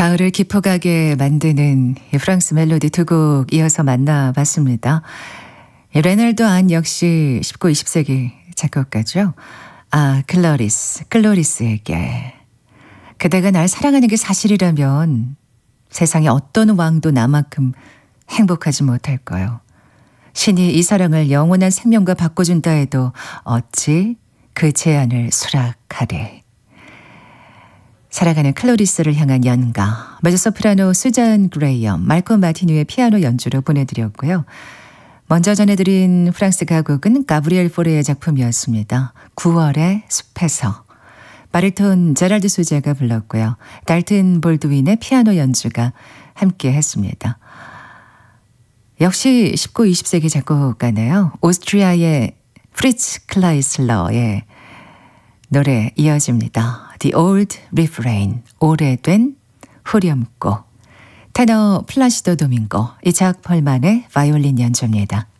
가을을 깊어가게 만드는 이 프랑스 멜로디 두 곡 이어서 만나봤습니다. 레날도 안 역시 19, 20세기 작곡가죠. 클로리스에게 그대가 날 사랑하는 게 사실이라면 세상에 어떤 왕도 나만큼 행복하지 못할 거요. 신이 이 사랑을 영원한 생명과 바꿔준다 해도 어찌 그 제안을 수락하리. 살아가는 클로리스를 향한 연가, 메조소프라노 수잔 그레이엄, 말코 마티뉴의 피아노 연주로 보내드렸고요. 먼저 전해드린 프랑스 가곡은 가브리엘 포레의 작품이었습니다. 9월의 숲에서. 바리톤 제랄드 소자가 불렀고요. 달튼 볼드윈의 피아노 연주가 함께 했습니다. 역시 19, 20세기 작곡가네요. 오스트리아의 프리츠 클라이슬러의 노래 이어집니다. The Old Refrain, 오래된 후렴구. 테너 플라시도 도밍고, 이작 펄만의 바이올린 연주입니다.